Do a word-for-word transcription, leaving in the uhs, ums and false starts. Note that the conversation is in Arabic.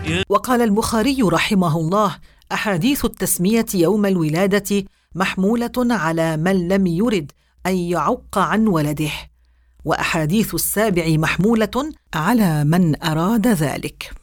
وقال البخاري رحمه الله: أحاديث التسمية يوم الولادة محمولة على من لم يرد أن يعق عن ولده، وأحاديث السابع محمولة على من أراد ذلك.